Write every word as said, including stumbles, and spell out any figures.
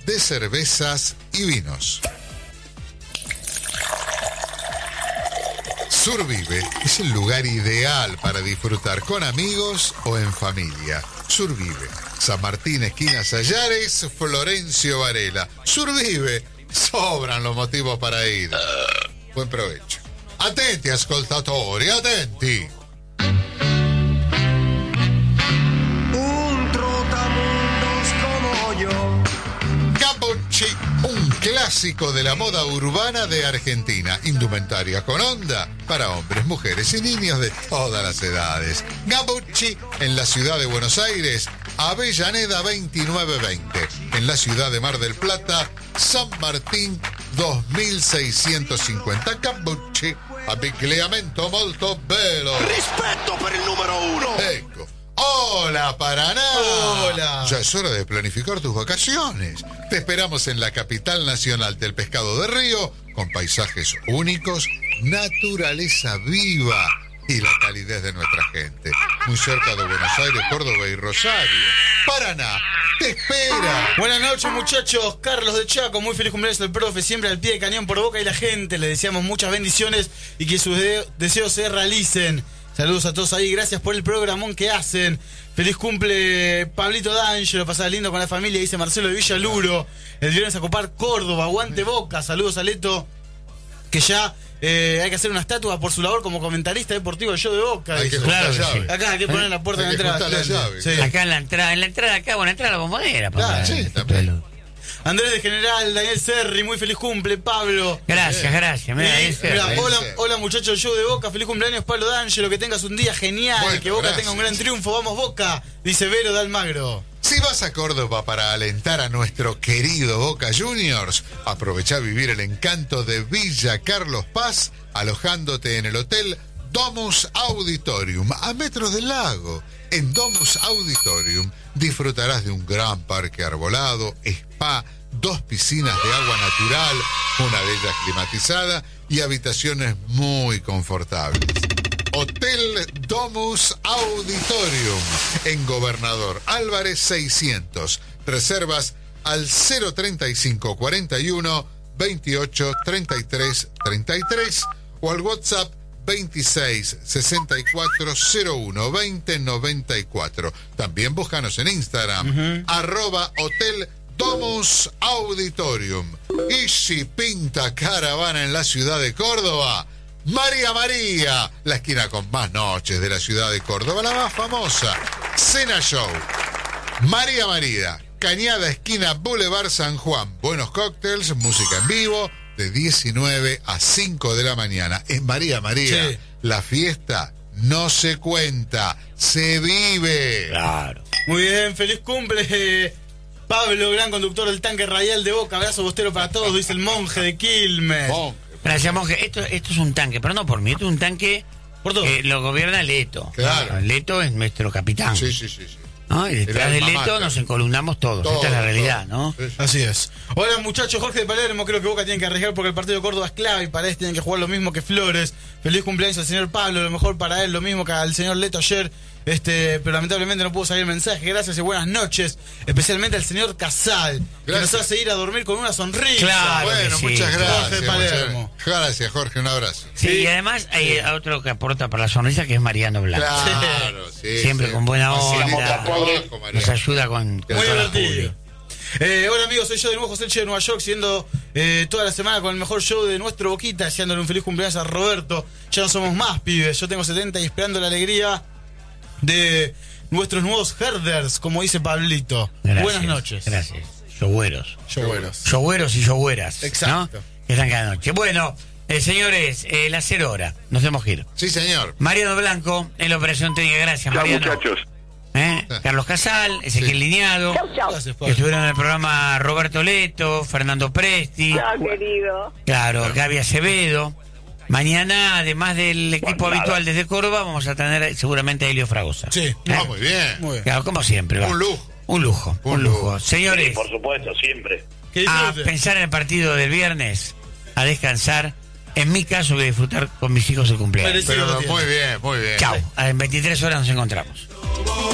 de cervezas y vinos. Survive es el lugar ideal para disfrutar con amigos o en familia. Survive, San Martín, esquina Sallares, Florencio Varela. Survive, sobran los motivos para ir. Buen provecho. Attenti, ascoltatori, attenti. Un trotamundos como yo. Gabocci, un clásico de la moda urbana de Argentina. Indumentaria con onda para hombres, mujeres y niños de todas las edades. Gabocci en la ciudad de Buenos Aires, Avellaneda veintinueve veinte. En la ciudad de Mar del Plata, San Martín dos mil seiscientos cincuenta. Gabocci, abbigliamento molto bello. Rispetto per il numero uno. Ecco. Hola, Paraná. Hola. Ya es hora de planificar tus vacaciones. Te esperamos en la capital nacional del pescado de río, con paisajes únicos, naturaleza viva y la calidez de nuestra gente. Muy cerca de Buenos Aires, Córdoba y Rosario. Paraná, te espera. Buenas noches, muchachos. Carlos de Chaco, muy feliz cumpleaños al profe, siempre al pie de cañón por Boca y la gente. Le deseamos muchas bendiciones y que sus de- deseos se realicen. Saludos a todos ahí, gracias por el programón que hacen. Feliz cumple Pablito D'Angelo, pasada lindo con la familia, dice Marcelo de Villaluro. El viernes a copar Córdoba, aguante Boca. Saludos a Leto, que ya eh, hay que hacer una estatua por su labor como comentarista deportivo del show de Boca. Hay que dice. juntar Claro que llave. sí. Acá hay que poner la puerta de Hay que entrada. juntar la llave. Sí. Acá en la entrada, en la entrada acá, bueno, entrada a la bombonera. Claro, papá. sí, también. Andrés de General, Daniel Serri, muy feliz cumple, Pablo. Gracias, gracias. Mira, Eh, ese- mira, ahí hola, se- hola muchachos del show de Boca, feliz cumpleaños Pablo D'Angelo, que tengas un día genial, Bueno, que Boca gracias. tenga un gran triunfo, vamos Boca, dice Vero de Almagro. Si vas a Córdoba para alentar a nuestro querido Boca Juniors, aprovecha vivir el encanto de Villa Carlos Paz, alojándote en el hotel Domus Auditorium, a metros del lago. En Domus Auditorium disfrutarás de un gran parque arbolado, spa, dos piscinas de agua natural, una de ellas climatizada y habitaciones muy confortables. Hotel Domus Auditorium en Gobernador Álvarez seiscientos. Reservas al cero treinta y cinco cuarenta y uno veintiocho treinta y tres treinta y tres o al WhatsApp veintiséis sesenta y cuatro cero uno veinte noventa y cuatro. También búscanos en Instagram, uh-huh. arroba Hotel Domus Auditorium. Y si pinta caravana en la ciudad de Córdoba, María María, la esquina con más noches de la ciudad de Córdoba, la más famosa, Cena Show. María María, Cañada, esquina Boulevard San Juan. Buenos cócteles, música en vivo, de diecinueve a cinco de la mañana. En María María, sí. La fiesta no se cuenta, se vive. Claro. Muy bien, feliz cumple eh, Pablo, gran conductor del tanque radial de Boca. Abrazo bostero para todos, dice el monje de Quilmes. Monje. Gracias, monje. Esto, esto es un tanque, pero no por mí, esto es un tanque por todo. que lo gobierna Leto. Claro. Leto es nuestro capitán. Sí, sí, sí, sí. ¿No? Y detrás de Leto mater. nos encolumnamos todos. Todo, Esta es la realidad, todo. ¿no? Sí, sí. Así es. Hola muchachos, Jorge de Palermo. Creo que Boca tiene que arriesgar porque el partido de Córdoba es clave y para este tienen que jugar lo mismo que Flores. Feliz cumpleaños al señor Pablo, lo mejor para él, lo mismo que al señor Leto ayer. Este, pero lamentablemente no pudo salir el mensaje. Gracias y buenas noches. Especialmente al señor Casal, que Gracias. nos hace ir a dormir con una sonrisa. Claro. Bueno, que sí. muchas gracias. Jorge de Palermo. muchas- Gracias, Jorge, un abrazo. Sí, y además hay otro que aporta para la sonrisa, que es Mariano Blanco. Claro, sí. Siempre sí. con buena Facilita onda. el trabajo, María. Nos ayuda con, con Muy toda la divertido. Julio. Eh, hola amigos, soy yo de nuevo, José Elche de Nueva York, siguiendo eh, toda la semana con el mejor show de nuestro Boquita, deseándole un feliz cumpleaños a Roberto. Ya no somos más pibes, yo tengo setenta y esperando la alegría de nuestros nuevos herders, como dice Pablito. Gracias, Buenas noches. Gracias. Showgueros. Showgueros. Showgueros y showgueras. Exacto. ¿No? Que están cada noche. Bueno, eh, señores, eh, la cero hora. Nos hemos que ir. Sí, señor. Mariano Blanco, en la operación técnica. Gracias, Chao, Mariano. muchachos. ¿Eh? Carlos Casal, Ezequiel Sí. Lineado. Gracias, Que Pablo. estuvieron en el programa Roberto Leto, Fernando Presti. Chao, querido. Claro, Gaby Acevedo. Mañana, además del equipo Juan habitual desde Córdoba, vamos a tener seguramente a Helio Fragosa. Sí. Ah, muy bien. Muy bien. Claro, como siempre. va. Un lujo. Un lujo, un, Un lujo. lujo. Señores, Sí, por supuesto, siempre. Que a disfruten. pensar en el partido del viernes, a descansar. En mi caso, voy a disfrutar con mis hijos el cumpleaños. Merecido. Pero lo tiene. muy bien, muy bien. Chao. En veintitrés horas nos encontramos.